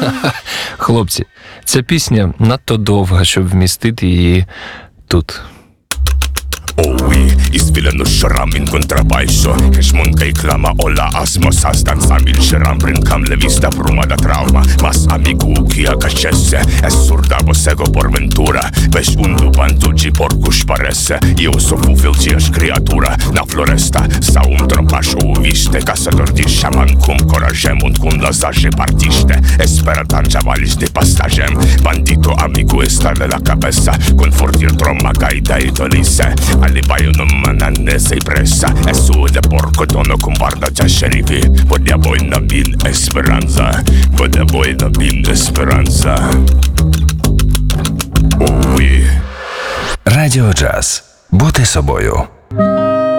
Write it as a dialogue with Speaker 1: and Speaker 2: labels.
Speaker 1: Хлопці, ця пісня надто довга, щоб вмістити її тут.
Speaker 2: Owi, isfilano xaram in kontrabajso Kex monka iklama olla asmo sastan samil xaram brinkam le vista pruma da trauma Mas amigu kia kaxesse Essurdavo sego por ventura Bex undu pantuġi por kux paresse Io sofu filġiex kreatura Na floresta sa trompax u viste Casador di xaman kum korażem Und kun lazaxe partiste Espera tanġavaliġ di pastaġem Bandito amigu estale la cabeza Con fortir tromma gajda idolisse Alibaio non mananne sei pressa E su de porco tono con barda già scerifi Vodia voi na bin esperanza Vodia voi na bin esperanza
Speaker 3: Радіо Джаз. Бути собою.